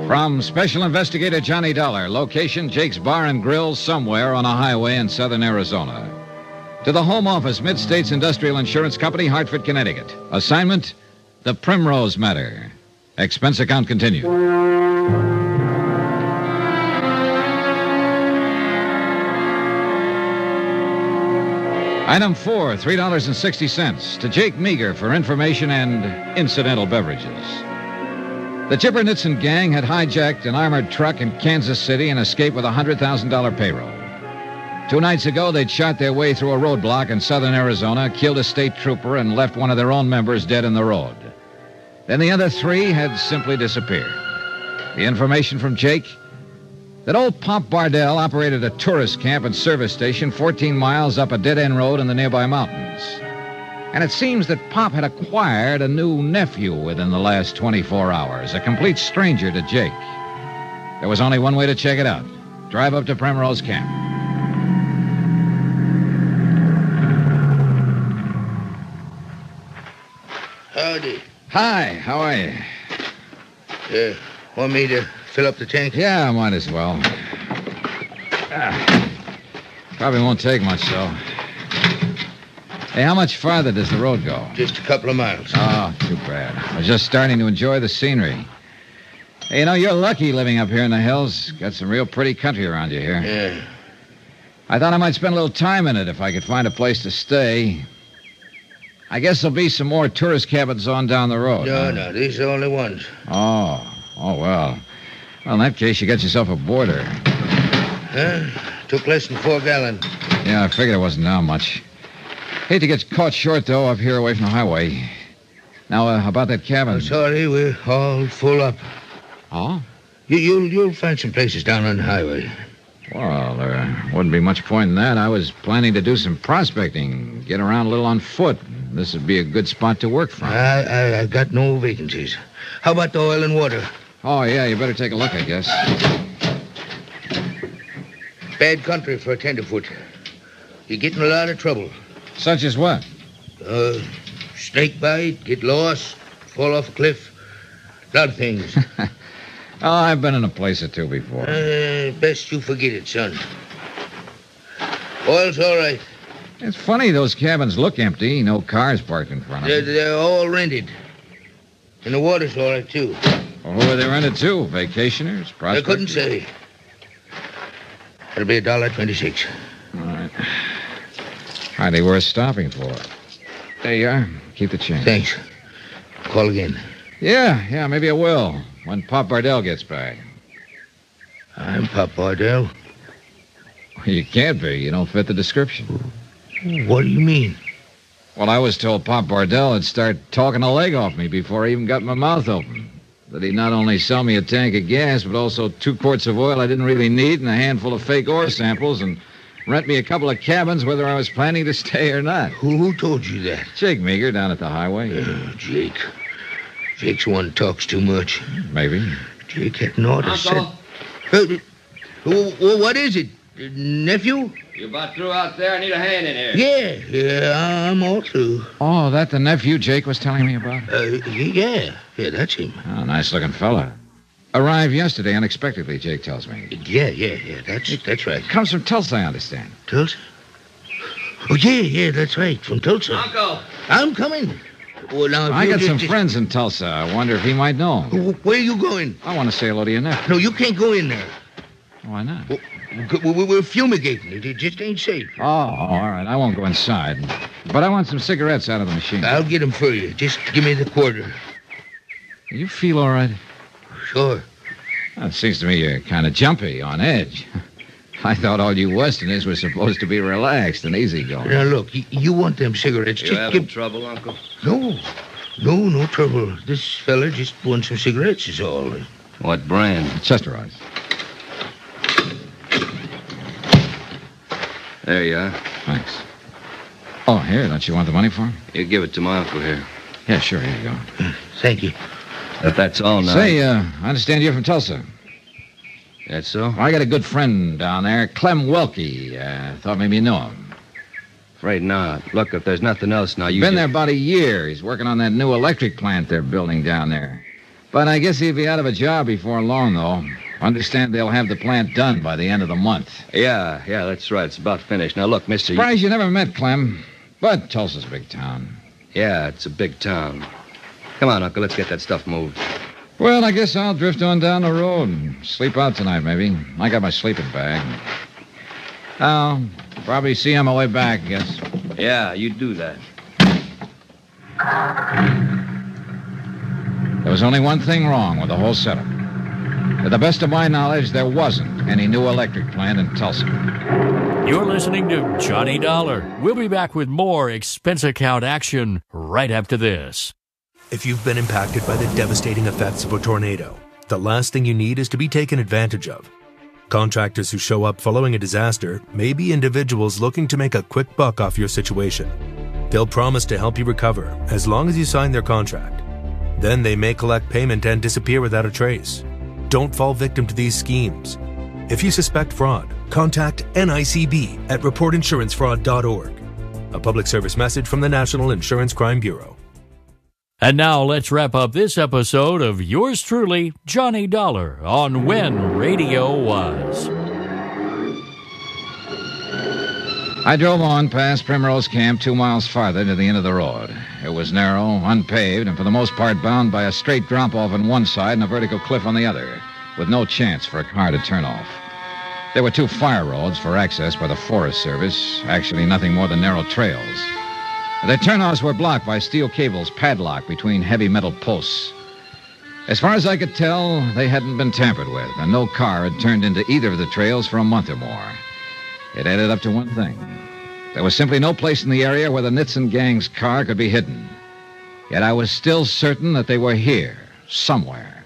From Special Investigator Johnny Dollar, location Jake's Bar and Grill somewhere on a highway in southern Arizona. To the Home Office, Mid-States Industrial Insurance Company, Hartford, Connecticut. Assignment, The Primrose Matter. Expense account continued. Item 4, $3.60 to Jake Meager for information and incidental beverages. The Chipper Nitzen gang had hijacked an armored truck in Kansas City and escaped with a $100,000 payroll. 2 nights ago, they'd shot their way through a roadblock in southern Arizona, killed a state trooper, and left one of their own members dead in the road. Then the other 3 had simply disappeared. The information from Jake? That old Pop Bardell operated a tourist camp and service station 14 miles up a dead-end road in the nearby mountains. And it seems that Pop had acquired a new nephew within the last 24 hours, a complete stranger to Jake. There was only one way to check it out. Drive up to Primrose Camp. Howdy. Hi, how are you? Want me to fill up the tank? Yeah, might as well. Probably won't take much, though. Hey, how much farther does the road go? Just a couple of miles. Oh, too bad. I was just starting to enjoy the scenery. Hey, you know, you're lucky living up here in the hills. Got some real pretty country around you here. Yeah. I thought I might spend a little time in it if I could find a place to stay. I guess there'll be some more tourist cabins on down the road. No, these are the only ones. Oh, well. Well, in that case, you got yourself a boarder. Took less than 4 gallons. Yeah, I figured it wasn't now much. Hate to get caught short, though, up here away from the highway. Now, about that cabin. I'm sorry, we're all full up. Oh? You'll find some places down on the highway. Well, there wouldn't be much point in that. I was planning to do some prospecting, get around a little on foot. This would be a good spot to work from. I got no vacancies. How about the oil and water? Oh, yeah, you better take a look, I guess. Bad country for a tenderfoot. You get in a lot of trouble. Such as what? Snake bite, get lost, fall off a cliff. A lot of things. Oh, I've been in a place or two before. Best you forget it, son. Oil's all right. It's funny, those cabins look empty. No cars parked in front of them. They're all rented. And the water's all right, too. Well, who are they rented to? Vacationers? Prospectors? I couldn't say. It'll be $1.26. All right. Hardly worth stopping for. There you are. Keep the change. Thanks. Call again. Yeah, maybe I will. When Pop Bardell gets back. I'm Pop Bardell. You can't be. You don't fit the description. What do you mean? Well, I was told Pop Bardell would start talking a leg off me before I even got my mouth open. That he'd not only sell me a tank of gas, but also 2 quarts of oil I didn't really need and a handful of fake ore samples and rent me a couple of cabins whether I was planning to stay or not. Who told you that? Jake Meager down at the highway. Jake. Jake's one talks too much. Maybe. Jake hadn't ought to say... What is it? Nephew? You about through out there? I need a hand in here. Yeah, I'm all through. Oh, that the nephew Jake was telling me about? Yeah, that's him. Oh, nice-looking fella. Arrived yesterday unexpectedly, Jake tells me. Yeah, that's right. Comes from Tulsa, I understand. Tulsa? Oh, yeah, that's right, from Tulsa. Uncle! I'm coming. Well, now, I got some friends in Tulsa. I wonder if he might know him. Where are you going? I want to say hello to your nephew. No, you can't go in there. Why not? We're fumigating. It just ain't safe. Oh, all right. I won't go inside. But I want some cigarettes out of the machine. I'll get them for you. Just give me the quarter. You feel all right? Sure. Well, it seems to me you're kind of jumpy, on edge. I thought all you Westerners were supposed to be relaxed and easygoing. Now, look, you want them cigarettes. You having trouble, Uncle? No trouble. This fella just wants some cigarettes is all. What brand? Chesterized. There you are. Thanks. Oh, here, don't you want the money for him? You give it to my uncle here. Yeah, sure, here you go. Thank you. If that's all now. Say, I understand you're from Tulsa. That's so? Well, I got a good friend down there, Clem Welke. Thought maybe you know him. Afraid not. Look, if there's nothing else now, you... Been there about a year. He's working on that new electric plant they're building down there. But I guess he'll be out of a job before long, though. Understand they'll have the plant done by the end of the month. Yeah, that's right. It's about finished. Now, look, mister... Surprised you never met Clem. But Tulsa's a big town. Yeah, it's a big town. Come on, Uncle, let's get that stuff moved. Well, I guess I'll drift on down the road and sleep out tonight, maybe. I got my sleeping bag. I'll probably see you on my way back, I guess. Yeah, you do that. There was only one thing wrong with the whole setup. To the best of my knowledge, there wasn't any new electric plant in Tulsa. You're listening to Johnny Dollar. We'll be back with more expense account action right after this. If you've been impacted by the devastating effects of a tornado, the last thing you need is to be taken advantage of. Contractors who show up following a disaster may be individuals looking to make a quick buck off your situation. They'll promise to help you recover as long as you sign their contract. Then they may collect payment and disappear without a trace. Don't fall victim to these schemes. If you suspect fraud, contact NICB at reportinsurancefraud.org. A public service message from the National Insurance Crime Bureau. And now let's wrap up this episode of yours truly, Johnny Dollar, on When Radio Was. I drove on past Primrose Camp 2 miles farther to the end of the road. It was narrow, unpaved, and for the most part bound by a straight drop-off on one side and a vertical cliff on the other, with no chance for a car to turn off. There were 2 fire roads for access by the Forest Service, actually nothing more than narrow trails. The turnoffs were blocked by steel cables padlocked between heavy metal posts. As far as I could tell, they hadn't been tampered with, and no car had turned into either of the trails for a month or more. It added up to one thing. There was simply no place in the area where the Nitson gang's car could be hidden. Yet I was still certain that they were here, somewhere.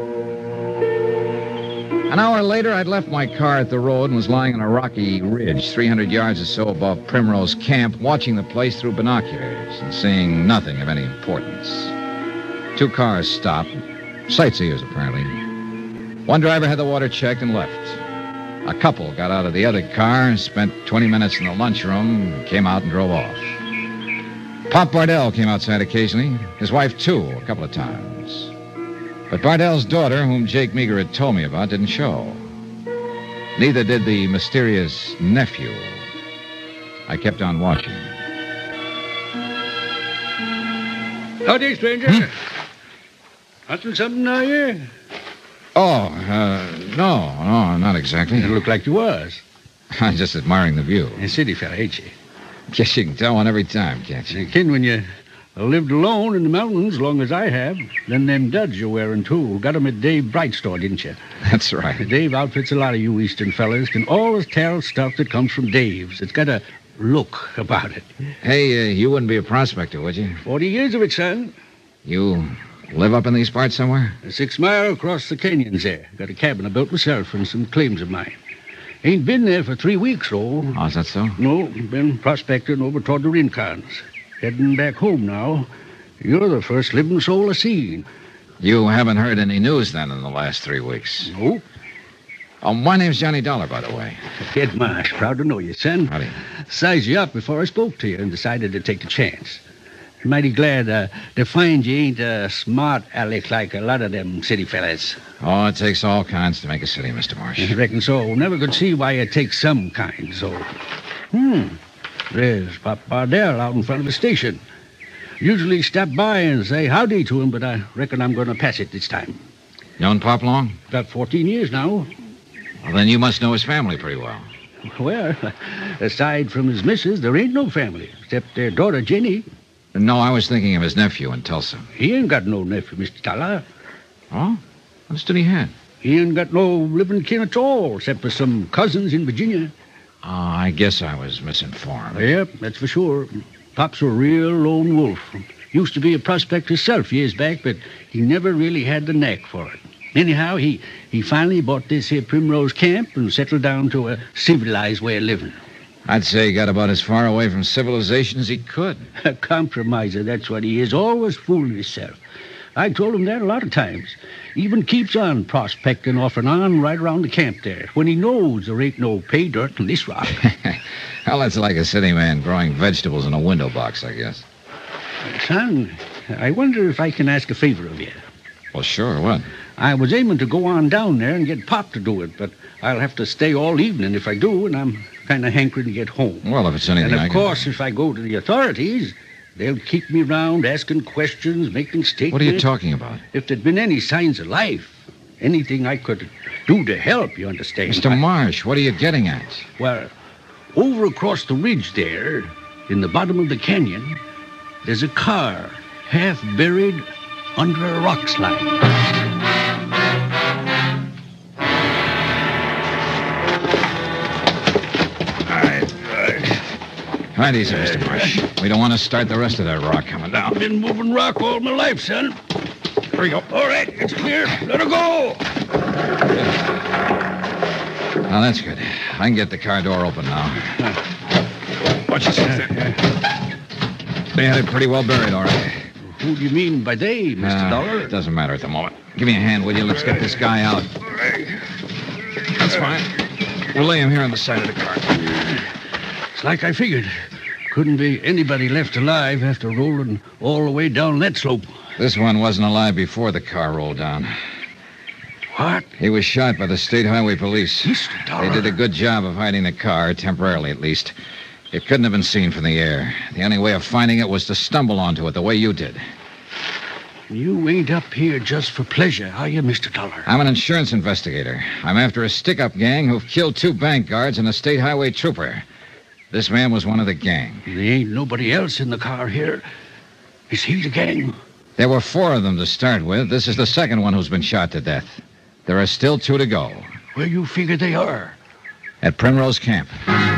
An hour later, I'd left my car at the road and was lying on a rocky ridge 300 yards or so above Primrose Camp, watching the place through binoculars and seeing nothing of any importance. 2 cars stopped, sightseers apparently. One driver had the water checked and left. A couple got out of the other car, spent 20 minutes in the lunchroom, came out and drove off. Pop Bardell came outside occasionally, his wife too, a couple of times. But Bardell's daughter, whom Jake Meager had told me about, didn't show. Neither did the mysterious nephew. I kept on watching. Howdy, stranger. Hunting something, are you? Oh, no, not exactly. You look like you was. I'm just admiring the view. A city fella, ain't you? Guess you can tell one every time, can't you? Kid, when you lived alone in the mountains, long as I have, then them duds you're wearing, too. Got 'em at Dave Bright's store, didn't you? That's right. Dave outfits a lot of you eastern fellas. Can always tell stuff that comes from Dave's. It's got a look about it. Hey, you wouldn't be a prospector, would you? 40 years of it, son. You live up in these parts somewhere? 6 mile across the canyons there. Got a cabin I built myself and some claims of mine. Ain't been there for 3 weeks, though. Oh, is that so? No, been prospecting over toward the Rincons. Heading back home now. You're the first living soul I've seen. You haven't heard any news, then, in the last 3 weeks? No. My name's Johnny Dollar, by the way. Head Marsh, proud to know you, son. Howdy. Sized you up before I spoke to you and decided to take the chance. Mighty glad to find you ain't a smart aleck like a lot of them city fellas. Oh, it takes all kinds to make a city, Mr. Marsh. I reckon so. Never could see why it takes some kind, so. There's Pop Bardell out in front of the station. Usually stop by and say howdy to him, but I reckon I'm going to pass it this time. Known Pop long? About 14 years now. Well, then you must know his family pretty well. Well, aside from his missus, there ain't no family, except their daughter, Jenny. No, I was thinking of his nephew in Tulsa. He ain't got no nephew, Mr. Dollar. Oh? Understood he had. He ain't got no living kin at all, except for some cousins in Virginia. Oh, I guess I was misinformed. Yep, that's for sure. Pop's a real lone wolf. Used to be a prospector himself years back, but he never really had the knack for it. Anyhow, he finally bought this here Primrose Camp and settled down to a civilized way of living. I'd say he got about as far away from civilization as he could. A compromiser, that's what he is. Always fooling himself. I told him that a lot of times. Even keeps on prospecting off and on right around the camp there, when he knows there ain't no pay dirt in this rock. Well, that's like a city man growing vegetables in a window box, I guess. Son, I wonder if I can ask a favor of you. Well, sure, what? I was aiming to go on down there and get Pop to do it, but I'll have to stay all evening if I do, and I'm kind of hankering to get home. Well, if it's anything And I of can... course, if I go to the authorities, they'll keep me round asking questions, making statements. What are you talking about? If there'd been any signs of life, anything I could do to help, you understand. Mr. Marsh, what are you getting at? Well, over across the ridge there, in the bottom of the canyon, there's a car half buried under a rock slide. All right, easy, Mr. Marsh. We don't want to start the rest of that rock coming down. I've been moving rock all my life, son. Here we go. All right, it's clear. Let her go. Now, that's good. I can get the car door open now. Watch yourself there. They had it pretty well buried, all right. Who do you mean by they, Mr. Dollar? It doesn't matter at the moment. Give me a hand, will you? Let's get this guy out. That's fine. We'll lay him here on the side of the car. It's like I figured. Couldn't be anybody left alive after rolling all the way down that slope. This one wasn't alive before the car rolled down. What? He was shot by the State Highway Police. Mr. Dollar. They did a good job of hiding the car, temporarily at least. It couldn't have been seen from the air. The only way of finding it was to stumble onto it the way you did. You ain't up here just for pleasure, are you, Mr. Dollar? I'm an insurance investigator. I'm after a stick-up gang who've killed 2 bank guards and a state highway trooper. This man was one of the gang. There ain't nobody else in the car here. Is he the gang? There were 4 of them to start with. This is the second one who's been shot to death. There are still 2 to go. Where you figure they are? At Primrose Camp.